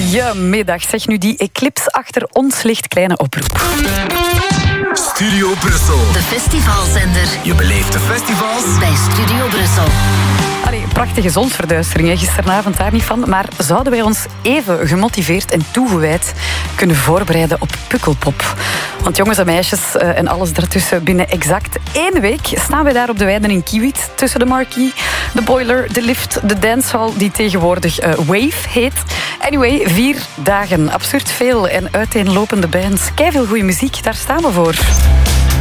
Goedemiddag. Zeg nu, die eclips achter ons ligt, kleine oproep. Studio Brussel. De festivalzender. Je beleeft de festivals bij Studio Brussel. Allee, prachtige zonsverduistering, hè. Gisteravond daar niet van. Maar zouden wij ons even gemotiveerd en toegewijd kunnen voorbereiden op Pukkelpop? Want jongens en meisjes en alles daartussen, binnen exact 1 week staan wij daar op de weiden in Kiewit. Tussen de Marquee, de Boiler, de Lift, de Dancehall, die tegenwoordig Wave heet. Anyway, 4 dagen. Absurd veel en uiteenlopende bands. Keiveel goede muziek, daar staan we voor.